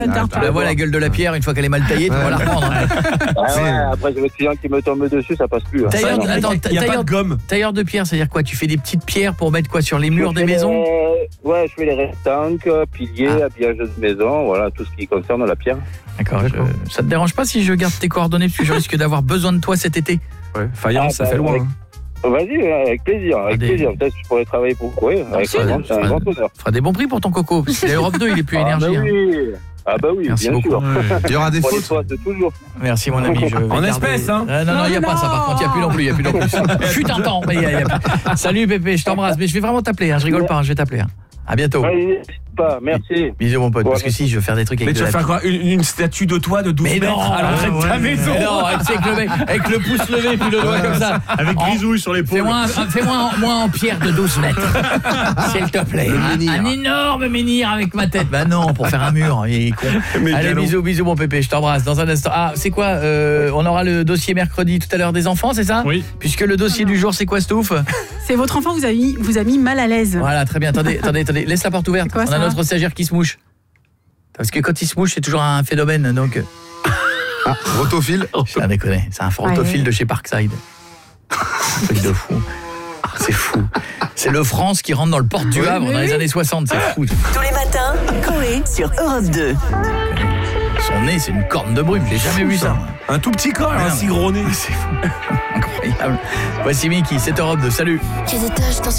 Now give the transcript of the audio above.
Tu la vois la gueule de la pierre, une fois qu'elle est mal taillée, tu vas la reprendre. Après j'ai le client qui me tombe dessus, ça passe plus. Il y a pas de gomme. Tailleur de pierre, c'est-à-dire quoi? Tu fais des petites pierres pour mettre quoi sur les murs des maisons? Ouais, je fais les restanques, piliers, habillage de maison, voilà, tout ce qui concerne la pierre. D'accord. Ça te dérange pas si je garde tes coordonnées parce que je risque d'avoir besoin de toi cet été? Ouais, faïence, ça fait loin. Vas-y, avec plaisir, Peut-être que je pourrais travailler pour quoi. C'est un grand honneur. Tu feras des bons prix pour ton coco. Parce qu'il y a Europe 2, il est plus énergie. Ah bah oui, merci bien beaucoup. sûr. Il y aura des Pour fautes. les fois, toujours. Merci mon ami. En espèces, hein. Non, il n'y a pas ça par contre, il n'y a plus non plus. Fut un temps, mais il y a plus. Salut Pépé, je t'embrasse, mais je vais vraiment t'appeler, je rigole pas, je vais t'appeler. À bientôt. Ouais, pas, merci. Bisous mon pote, parce que si je veux faire des trucs avec mais tu vas faire quoi, une statue de toi de 12 mètres à l'entrée de ta maison? Mais non, avec le pouce levé puis le doigt comme ça. Avec grisouille sur l'épaule. Fais-moi en pierre de 12 mètres. S'il te plaît. Un énorme menhir avec ma tête. Bah non, pour faire un mur, il est con. Allez, bisous mon Pépé, je t'embrasse dans un instant. Ah, c'est quoi on aura le dossier mercredi tout à l'heure des enfants, c'est ça? Oui. Puisque le dossier du jour, c'est quoi, Stouff? C'est votre enfant vous a mis mal à l'aise. Voilà, très bien. Attendez, laisse la porte ouverte. Quoi, on a notre stagiaire qui se mouche. Parce que quand il se mouche, c'est toujours un phénomène, donc... Rotophile. Ça déconne, c'est un rotophile de chez Parkside. Un truc de fou. C'est fou. C'est le France qui rentre dans le porte du Havre dans les années 60, c'est fou. Tous les matins, Coé sur Europe 2. Son nez, c'est une corne de brume, j'ai jamais vu ça. Un tout petit corps, un si gros nez. C'est fou. Incroyable. Voici Mickey, c'est Europe 2, salut. J'ai des taches dans